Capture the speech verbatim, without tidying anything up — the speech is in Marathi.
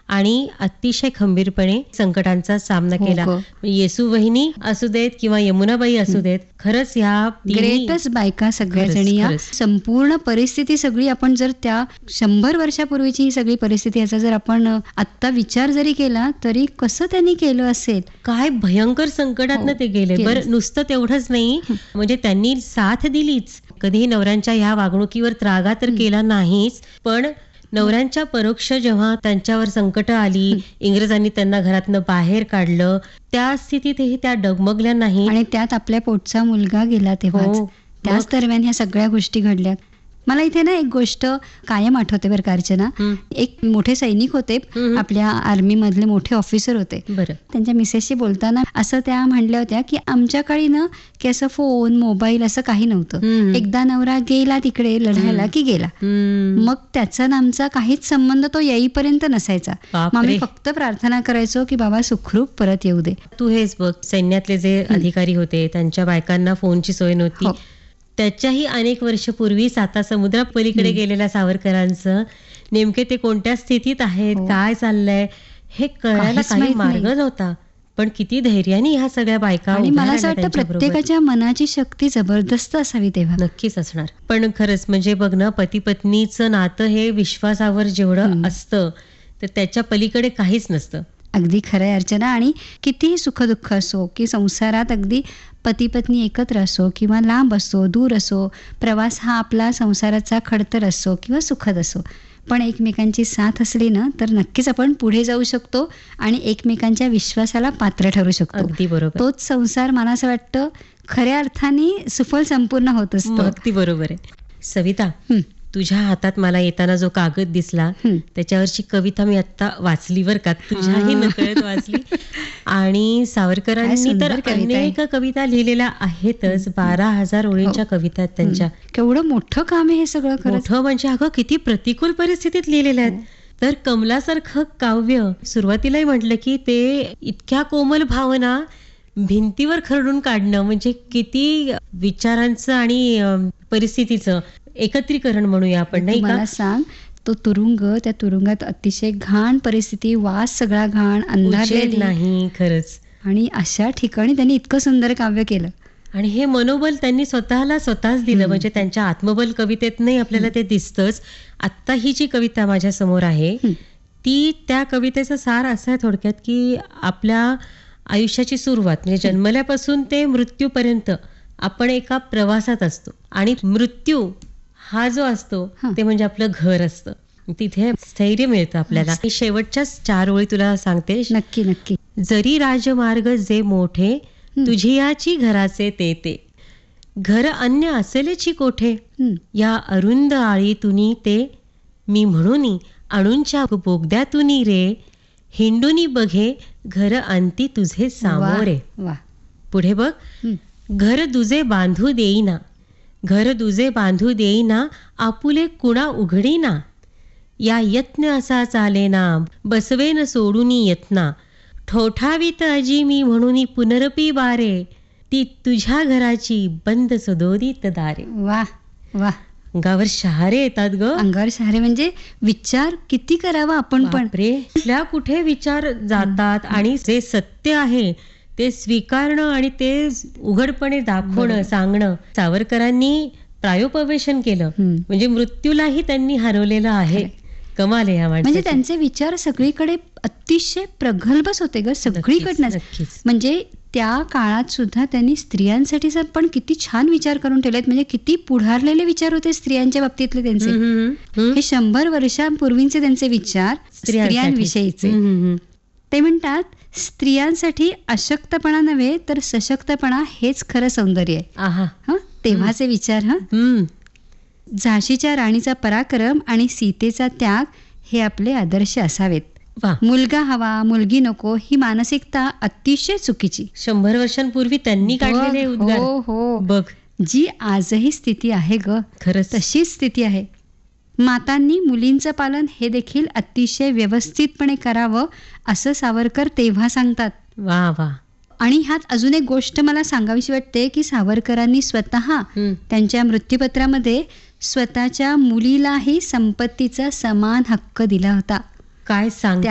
आणि अतिशय खंबीरपणे संकटांचा सामना हो केला. गं. येसू वहिनी असू देत किंवा यमुनाबाई असू देत, खरंच ह्या तिन्ही- ग्रेटच बायका सगळ्या खरंच, जणी. या खरंच. संपूर्ण परिस्थिती सगळी आपण जर त्या शंभर वर्षापूर्वीची ही सगळी परिस्थिती याचा जर आपण अ, आत्ता विचार जरी केला तरी कसं त्यांनी केलं असेल. काय भयंकर संकटातनं हो, ते गेले. गेले. बरं नुसतं तेवढंच नाही, म्हणजे त्यांनी साथ दिलीच. कधीही नवऱ्यांच्या ह्या वागणुकीवर त्रागा तर केला नाहीच, पण नवऱ्यांच्या परोक्ष जेव्हा त्यांच्यावर संकट आली, इंग्रजांनी त्यांना घरातनं बाहेर काढलं, त्या स्थितीतही त्या डगमगल्या नाही. आणि त्यात आपल्या पोटचा मुलगा गेला तेव्हाच. हो, त्याच मग? दरम्यान ह्या सगळ्या गोष्टी घडल्या. मला इथे ना एक गोष्ट कायम आठवते बरं का अर्चना. हं. एक मोठे सैनिक होते, हं. आपल्या आर्मी मधले मोठे ऑफिसर होते. बरं. त्यांच्या मिसेसशी बोलताना असं त्या म्हणल्या होत्या की आमच्या काळी ना की असं फोन मोबाईल असं काही नव्हतं. हं. एकदा नवरा गेला तिकडे लढायला की गेला, हम्म. मग त्याचा आणि आमचा काहीच संबंध तो येईपर्यंत नसायचा. मग आम्ही बापरे. फक्त प्रार्थना करायचो की बाबा सुखरूप परत येऊ दे. तू हेच बघ, सैन्यातले जे अधिकारी होते त्यांच्या बायकांना फोनची सोय नव्हती. हो. त्याच्याही अनेक वर्षपूर्वी साता समुद्रा पलीकडे गेलेल्या सावरकरांचं नेमके ते कोणत्या स्थितीत आहेत, हो. काय चाललंय हे कळायला काहीच काही माहित मार्ग नाही. नव्हता. पण किती धैर्याने ह्या सगळ्या बायका आणि उभ्या मला असं राहिल्या वाटतं त्यांच्याबरोबर. प्रत्येकाच्या मनाची शक्ती जबरदस्त असावी तेव्हा. नक्कीच असणार. पण खरंच म्हणजे बघ ना, पती पत्नीचं नातं हे विश्वासावर जेवढं असतं तर त्याच्या पलीकडे काहीच नसतं. अगदी खरं आहे अर्चना. आणि कितीही सुखदुःख असो की संसारात अगदी पती पत्नी एकत्र असो किंवा लांब असो दूर असो, प्रवास हा आपला संसाराचा खडतर असो किंवा सुखद असो, पण एकमेकांची साथ असली ना तर नक्कीच आपण पुढे जाऊ शकतो आणि एकमेकांच्या विश्वासाला पात्र ठरू शकतो. अगदी बरोबर. तोच संसार मला असं वाटतं खऱ्या अर्थाने सुफल संपूर्ण होत असतो. अगदी बरोबर आहे. सविता, हं. तुझ्या हातात मला येताना जो कागद दिसला हं. त्याच्यावरची कविता मी आता वाचली बर का, तुझ्याही नकळत वाचली. आणि काय सावरकरांनी सुंदर तर कविता आहे. अनेक कविता लिहिलेल्या आहेतच. बारा हजार ओळींच्या कविता आहेत त्यांच्या. केवढं मोठं काम आहे हे सगळं खरंच. मोठं म्हणजे अगं किती प्रतिकूल परिस्थितीत लिहिलेल्या आहेत. तर कमलासारखं काव्य, सुरुवातीलाही म्हटलं की ते इतक्या कोमल भावना भिंतीवर खरडून काढणं म्हणजे किती विचारांचं आणि अं, परिस्थितीचं एकत्रीकरण म्हणूया आपण, नाही का? मला सांग, तो तुरुंग, त्या तुरुंगात अतिशय घाण परिस्थिती, वास सगळा घाण, उजेड अंधारलेली, नाही खरंच. आणि अशा ठिकाणी त्यांनी इतकं सुंदर काव्य केलं. आणि हे मनोबल त्यांनी स्वतःला स्वतःच दिलं. म्हणजे त्यांच्या आत्मबल कवितेत नाही आपल्याला ते दिसतंच. आत्ता ही जी कविता माझ्या समोर आहे ती त्या कवितेचा सार असा आहे थोडक्यात की आपल्या आयुष्याची सुरुवात म्हणजे जन्मल्यापासून ते मृत्यूपर्यंत आपण एका प्रवासात असतो आणि मृत्यू हा जो असतो ते म्हणजे आपलं घर असतं. तिथे स्थैर्य मिळतं आपल्याला. आणि शेवटच्याच चार ओळी तुला सांगते. नक्की नक्की. जरी राजमार्ग जे मोठे तुझियाची घराचे ते ते, घर अन्य असेलची कोठे, हं. या अरुंद आळीतुनी ते मी म्हणूनी आणूनच्या बोगद्यातुनी रे, हिंडुनी बघे घर अंती तुझे सामोरे. वा वा. पुढे बघ. हं. घर दुजे बांधू देईना, घर दुजे बांधू देईना, आपुले कुणा उघडीना, या यत्न असा चालेना, बसवेन सोडूनी यत्ना, ठोठावीत अजी मी म्हणून पुनरपी बारे, ती तुझ्या घराची बंद सदोदित दारे. वा वा. अंगावर शहारे येतात ग. अंगावर शहारे म्हणजे विचार किती करावा आपण पण. बापरे, कुठल्या कुठे विचार जातात. आणि जे सत्य आहे ते स्वीकारणं आणि ते उघडपणे दाखवणं, सांगणं. सावरकरांनी प्रायोपवेशन केलं. म्हणजे मृत्यूलाही त्यांनी हरवलेलं आहे. कमाल आहे ह्या म्हणजे माणसाची. त्यांचे विचार सगळीकडे अतिशय प्रगल्भच होते ग, सगळीकडनंच. नक्कीच. म्हणजे त्या काळात सुद्धा त्यांनी स्त्रियांसाठी पण किती छान विचार करून ठेवलेत. म्हणजे किती पुढारलेले विचार होते स्त्रियांच्या बाबतीतले त्यांचे. हम्म, हम्म. हे शंभर वर्षांपूर्वीचे त्यांचे विचार स्त्रियांविषयीचे. हम्म, हम्म. ते म्हणतात स्त्रियांसाठी अशक्तपणा नव्हे तर सशक्तपणा हेच खरं सौंदर्य आहे. आहा. हं, तेव्हाचे विचार. हा हम्म. झाशीच्या राणीचा पराक्रम आणि सीतेचा त्याग हे आपले आदर्श असावेत. वा. मुलगा हवा मुलगी नको ही मानसिकता अतिशय चुकीची. शंभर वर्षांपूर्वी त्यांनी काढलेले बघ, उद्गार. हो हो, बघ. जी आजही स्थिती आहे ग, खरंच. तशीच स्थिती आहे. मातांनी मुलींचं पालन हे देखील अतिशय व्यवस्थितपणे करावं असं सावरकर तेव्हा सांगतात. वा वा. आणि ह्यात अजून एक गोष्ट मला सांगावीशी वाटते की सावरकरांनी स्वतः हम्म. त्यांच्या मृत्यूपत्रामध्ये स्वतःच्या मुलीलाही संपत्तीचा समान हक्क दिला होता. काय सांग.